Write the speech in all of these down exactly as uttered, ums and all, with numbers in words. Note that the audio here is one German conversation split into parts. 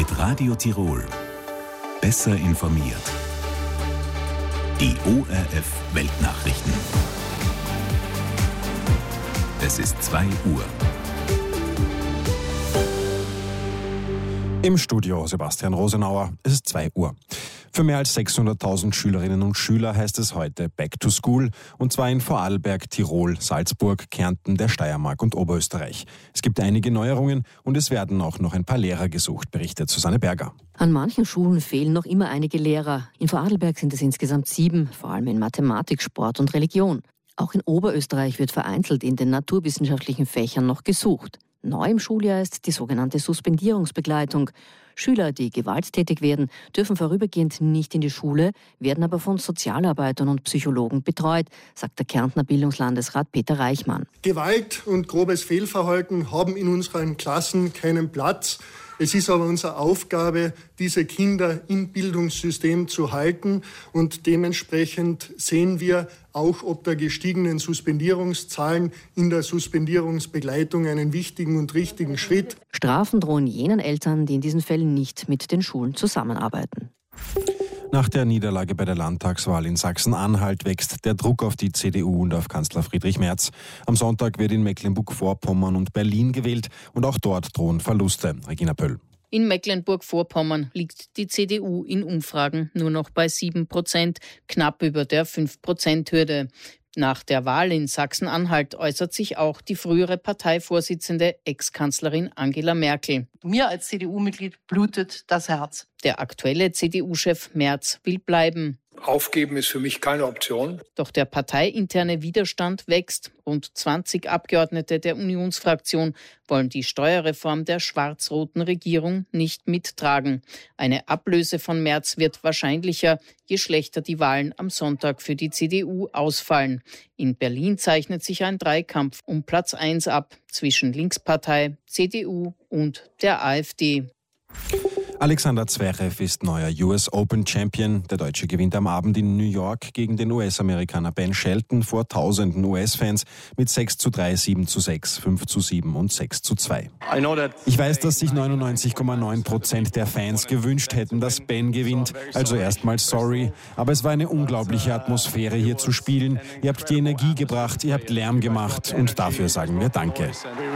Mit Radio Tirol. Besser informiert. Die O R F Weltnachrichten. Es ist zwei Uhr. Im Studio Sebastian Rosenauer. Es ist zwei Uhr. Für mehr als sechshunderttausend Schülerinnen und Schüler heißt es heute Back to School, und zwar in Vorarlberg, Tirol, Salzburg, Kärnten, der Steiermark und Oberösterreich. Es gibt einige Neuerungen und es werden auch noch ein paar Lehrer gesucht, berichtet Susanne Berger. An manchen Schulen fehlen noch immer einige Lehrer. In Vorarlberg sind es insgesamt sieben, vor allem in Mathematik, Sport und Religion. Auch in Oberösterreich wird vereinzelt in den naturwissenschaftlichen Fächern noch gesucht. Neu im Schuljahr ist die sogenannte Suspendierungsbegleitung. Schüler, die gewalttätig werden, dürfen vorübergehend nicht in die Schule, werden aber von Sozialarbeitern und Psychologen betreut, sagt der Kärntner Bildungslandesrat Peter Reichmann. Gewalt und grobes Fehlverhalten haben in unseren Klassen keinen Platz. Es ist aber unsere Aufgabe, diese Kinder im Bildungssystem zu halten, und dementsprechend sehen wir auch ob der gestiegenen Suspendierungszahlen in der Suspendierungsbegleitung einen wichtigen und richtigen Schritt. Strafen drohen jenen Eltern, die in diesen Fällen nicht mit den Schulen zusammenarbeiten. Nach der Niederlage bei der Landtagswahl in Sachsen-Anhalt wächst der Druck auf die C D U und auf Kanzler Friedrich Merz. Am Sonntag wird in Mecklenburg-Vorpommern und Berlin gewählt, und auch dort drohen Verluste. Regina Pöll. In Mecklenburg-Vorpommern liegt die C D U in Umfragen nur noch bei sieben Prozent, knapp über der fünf Prozent Hürde. Nach der Wahl in Sachsen-Anhalt äußert sich auch die frühere Parteivorsitzende Ex-Kanzlerin Angela Merkel. Mir als C D U-Mitglied blutet das Herz. Der aktuelle C D U-Chef Merz will bleiben. Aufgeben ist für mich keine Option. Doch der parteiinterne Widerstand wächst. Rund zwanzig Abgeordnete der Unionsfraktion wollen die Steuerreform der schwarz-roten Regierung nicht mittragen. Eine Ablöse von Merz wird wahrscheinlicher, je schlechter die Wahlen am Sonntag für die C D U ausfallen. In Berlin zeichnet sich ein Dreikampf um Platz eins ab zwischen Linkspartei, C D U und der AfD. Alexander Zverev ist neuer U S Open Champion. Der Deutsche gewinnt am Abend in New York gegen den U S-Amerikaner Ben Shelton vor tausenden U S-Fans mit sechs zu drei, sieben zu sechs, fünf zu sieben und sechs zu zwei. Ich weiß, dass sich neunundneunzig Komma neun Prozent der Fans gewünscht hätten, dass Ben gewinnt. Also erstmal sorry. Aber es war eine unglaubliche Atmosphäre, hier zu spielen. Ihr habt die Energie gebracht, ihr habt Lärm gemacht, und dafür sagen wir Danke.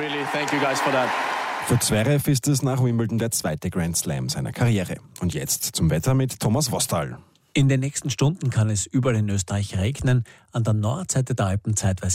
Für Zverev ist es nach Wimbledon der zweite Grand Slam seiner Karriere. Und jetzt zum Wetter mit Thomas Vostal. In den nächsten Stunden kann es überall in Österreich regnen, an der Nordseite der Alpen zeitweise